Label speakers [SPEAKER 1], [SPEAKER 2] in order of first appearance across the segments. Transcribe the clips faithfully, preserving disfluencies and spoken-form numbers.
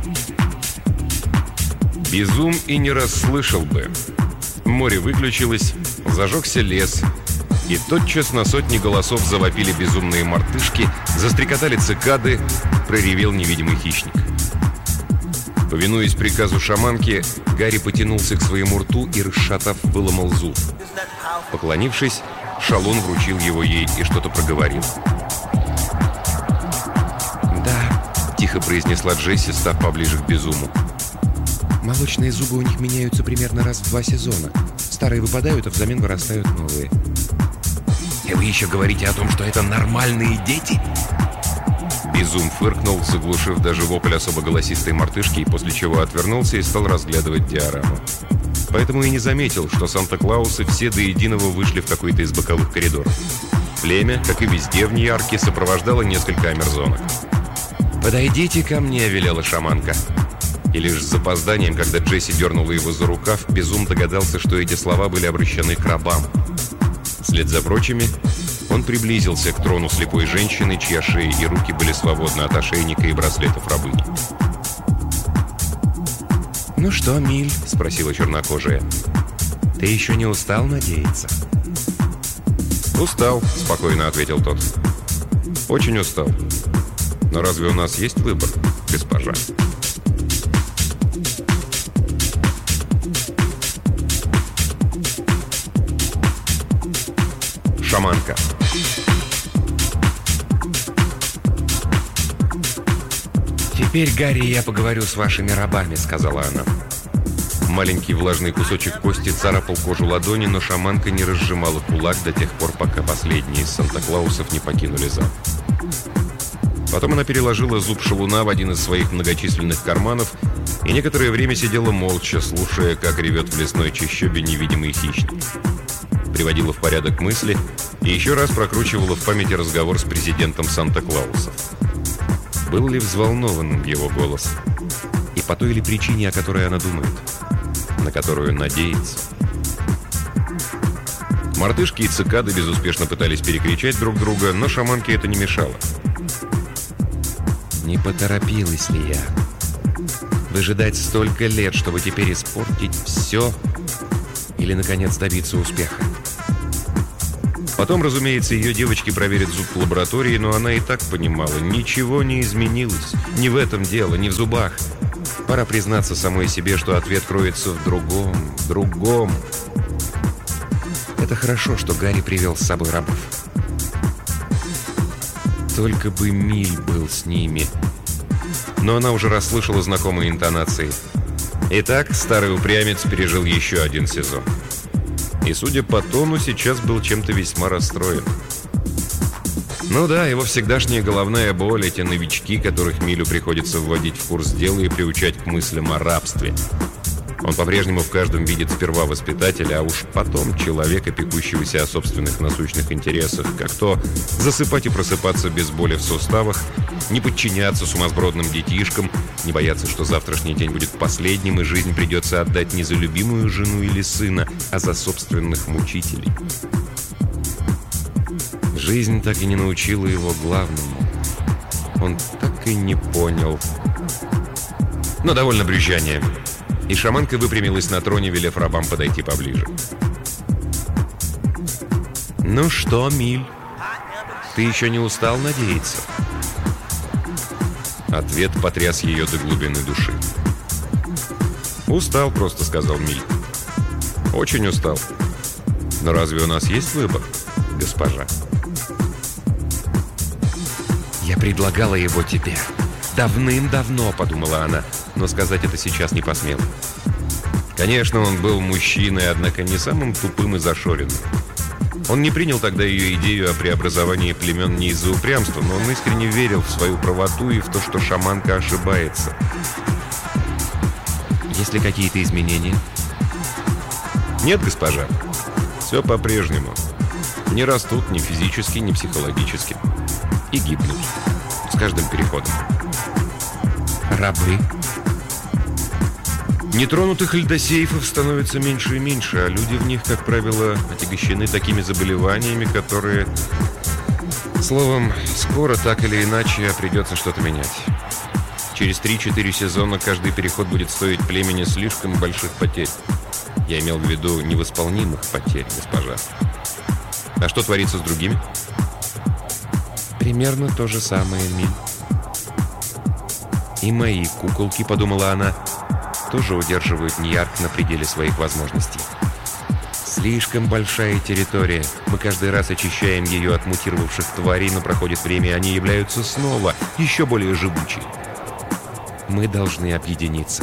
[SPEAKER 1] Безум и не расслышал бы. Море выключилось, зажегся лес, и тотчас на сотни голосов завопили безумные мартышки, застрекотали цикады, проревел невидимый хищник. Повинуясь приказу шаманки, Гарри потянулся к своему рту и, расшатав, выломал зуб. Поклонившись, шалун вручил его ей и что-то проговорил. «Да», — тихо произнесла Джесси, став поближе к безуму. «Молочные зубы у них меняются примерно раз в два сезона. Старые выпадают, а взамен вырастают новые». «И вы еще говорите о том, что это нормальные дети?» Безум фыркнул, заглушив даже вопль особо голосистой мартышки, после чего отвернулся и стал разглядывать диораму. Поэтому и не заметил, что Санта-Клаусы все до единого вышли в какой-то из боковых коридоров. Племя, как и везде в Нью-Йорке, сопровождало несколько амерзонок. «Подойдите ко мне», — велела шаманка. И лишь с запозданием, когда Джесси дернула его за рукав, Безум догадался, что эти слова были обращены к рабам. Вслед за прочими он приблизился к трону слепой женщины, чья шея и руки были свободны от ошейника и браслетов рабыни. «Ну что, Миль?» — спросила чернокожая. «Ты еще не устал надеяться?» «Устал», — спокойно ответил тот. «Очень устал. Но разве у нас есть выбор, госпожа?» Шаманка. «Теперь, Гарри, я поговорю с вашими рабами», — сказала она. Маленький влажный кусочек кости царапал кожу ладони, но шаманка не разжимала кулак до тех пор, пока последние из Санта-Клаусов не покинули зал. Потом она переложила зуб шалуна в один из своих многочисленных карманов и некоторое время сидела молча, слушая, как ревет в лесной чащобе невидимый хищник. Приводила в порядок мысли и еще раз прокручивала в памяти разговор с президентом Санта-Клаусов. Был ли взволнованным его голос? И по той ли причине, о которой она думает? На которую надеется? Мартышки и цикады безуспешно пытались перекричать друг друга, но шаманке это не мешало. «Не поторопилась ли я? Выжидать столько лет, чтобы теперь испортить все? Или, наконец, добиться успеха?» Потом, разумеется, ее девочки проверят зуб в лаборатории, но она и так понимала, ничего не изменилось. Не в этом дело, не в зубах. Пора признаться самой себе, что ответ кроется в другом, в другом. Это хорошо, что Гарри привел с собой рабов. Только бы Миль был с ними. Но она уже расслышала знакомые интонации. Итак, старый упрямец пережил еще один сезон. И, судя по тону, сейчас был чем-то весьма расстроен. Ну да, его всегдашняя головная боль, эти новички, которых Милю приходится вводить в курс дела и приучать к мыслям о рабстве. Он по-прежнему в каждом видит сперва воспитателя, а уж потом человека, пекущегося о собственных насущных интересах, как то засыпать и просыпаться без боли в суставах, не подчиняться сумасбродным детишкам, не бояться, что завтрашний день будет последним, и жизнь придется отдать не за любимую жену или сына, а за собственных мучителей. Жизнь так и не научила его главному. Он так и не понял. Но довольно брюзжания. И шаманка выпрямилась на троне, велев рабам подойти поближе. «Ну что, Миль, ты еще не устал надеяться?» Ответ потряс ее до глубины души. «Устал просто», — сказал Миль. «Очень устал. Но разве у нас есть выбор, госпожа?» «Я предлагала его тебе. Давным-давно», — подумала она, но сказать это сейчас не посмела. Конечно, он был мужчиной, однако не самым тупым и зашоренным. Он не принял тогда ее идею о преобразовании племен не из-за упрямства, но он искренне верил в свою правоту и в то, что шаманка ошибается. «Есть ли какие-то изменения?» «Нет, госпожа. Все по-прежнему. Не растут ни физически, ни психологически. И гибнут. С каждым переходом». «Рабы?» Нетронутых льдосейфов становится меньше и меньше, а люди в них, как правило, отягощены такими заболеваниями, которые... Словом, скоро так или иначе придется что-то менять. Через три-четыре сезона каждый переход будет стоить племени слишком больших потерь. Я имел в виду невосполнимых потерь, госпожа. А что творится с другими? Примерно то же самое, Миль. И мои куколки, подумала она, тоже удерживают Ньярк на пределе своих возможностей. Слишком большая территория. Мы каждый раз очищаем ее от мутировавших тварей, но проходит время, и они являются снова еще более живучие. Мы должны объединиться.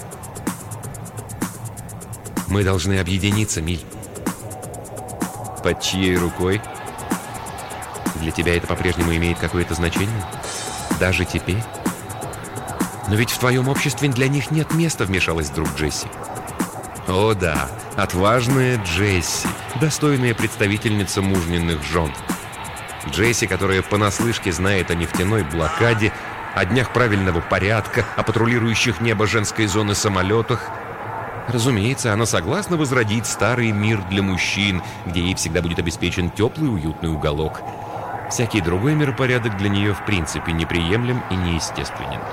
[SPEAKER 1] Мы должны объединиться, Миль. Под чьей рукой? Для тебя это по-прежнему имеет какое-то значение? Даже теперь? Но ведь в твоем обществе для них нет места, вмешалась вдруг Джесси. О да, отважная Джесси, достойная представительница мужниных жен. Джесси, которая понаслышке знает о нефтяной блокаде, о днях правильного порядка, о патрулирующих небо женской зоны самолетах. Разумеется, она согласна возродить старый мир для мужчин, где ей всегда будет обеспечен теплый уютный уголок. Всякий другой миропорядок для нее в принципе неприемлем и неестественен.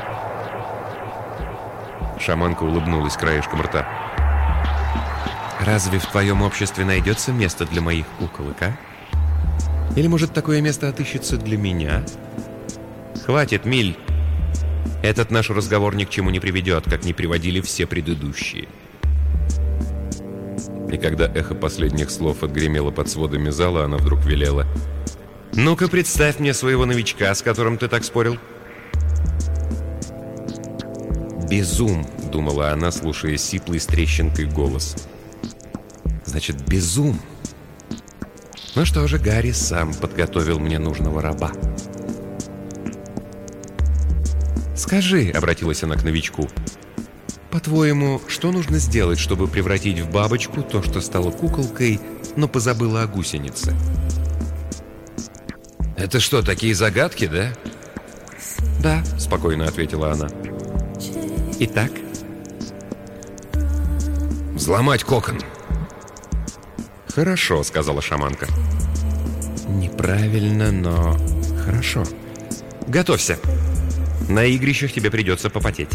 [SPEAKER 1] Шаманка улыбнулась краешком рта. «Разве в твоем обществе найдется место для моих куколок, а? Или, может, такое место отыщется для меня? Хватит, Миль. Этот наш разговор ни к чему не приведет, как не приводили все предыдущие». И когда эхо последних слов отгремело под сводами зала, она вдруг велела: «Ну-ка, представь мне своего новичка, с которым ты так спорил». «Безум», — думала она, слушая сиплый с трещинкой голос. «Значит, безум. Ну что же, Гарри сам подготовил мне нужного раба». «Скажи», — обратилась она к новичку, — «по-твоему, что нужно сделать, чтобы превратить в бабочку то, что стало куколкой, но позабыла о гусенице?» «Это что, такие загадки, да?» «Да», — спокойно ответила она. «Итак?» «Взломать кокон». «Хорошо», — сказала шаманка. «Неправильно, но хорошо. Готовься. На игрищах тебе придется попотеть».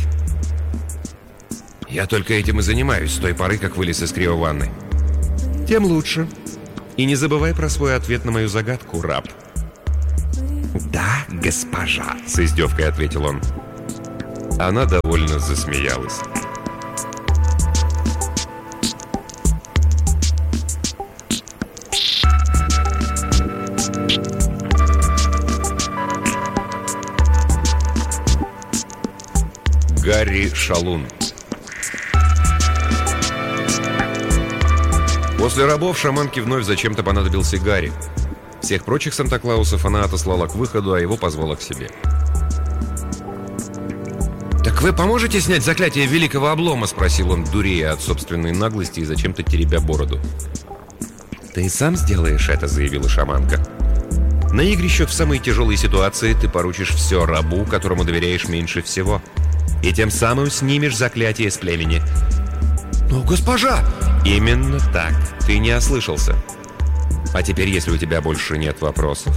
[SPEAKER 1] «Я только этим и занимаюсь с той поры, как вылез из криованны». «Тем лучше. И не забывай про свой ответ на мою загадку, раб». «Да, госпожа», — с издевкой ответил он. Она довольно засмеялась. Гарри Шалун. После рабов шаманке вновь зачем-то понадобился Гарри. Всех прочих Санта-Клаусов она отослала к выходу, а его позвала к себе. «Так вы поможете снять заклятие Великого Облома?» — спросил он, дурея от собственной наглости и зачем-то теребя бороду. «Ты сам сделаешь это», — заявила шаманка. «На игрище в самой тяжелой ситуации ты поручишь все рабу, которому доверяешь меньше всего. И тем самым снимешь заклятие с племени». «Но, госпожа!» «Именно так. Ты не ослышался. А теперь, если у тебя больше нет вопросов...»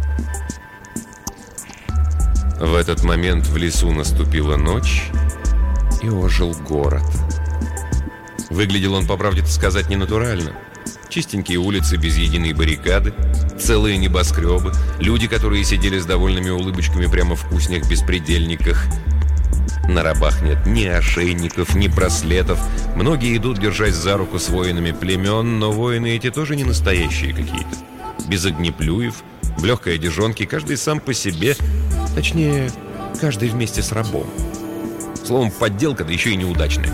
[SPEAKER 1] В этот момент в лесу наступила ночь, и ожил город. Выглядел он, по правде сказать, ненатурально. Чистенькие улицы без единой баррикады, целые небоскребы, люди, которые сидели с довольными улыбочками прямо в вкуснях-беспредельниках. На рабах нет ни ошейников, ни браслетов. Многие идут, держась за руку с воинами племен, но воины эти тоже не настоящие какие-то. Без огнеплюев, в легкой одежонке, каждый сам по себе, точнее, каждый вместе с рабом. Словом, подделка, да еще и неудачная.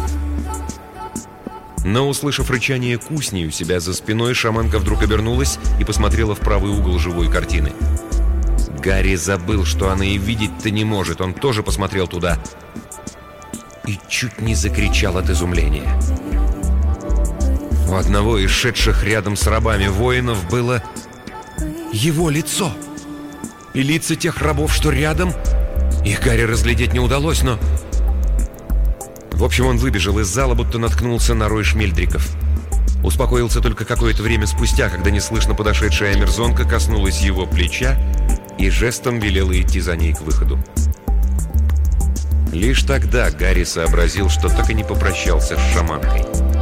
[SPEAKER 1] Но, услышав рычание кусней у себя за спиной, шаманка вдруг обернулась и посмотрела в правый угол живой картины. Гарри забыл, что она и видеть-то не может. Он тоже посмотрел туда и чуть не закричал от изумления. У одного из шедших рядом с рабами воинов было его лицо. И лица тех рабов, что рядом, их Гарри разглядеть не удалось, но... В общем, он выбежал из зала, будто наткнулся на рой шмельдриков. Успокоился только какое-то время спустя, когда неслышно подошедшая амерзонка коснулась его плеча и жестом велела идти за ней к выходу. Лишь тогда Гарри сообразил, что так и не попрощался с шаманкой.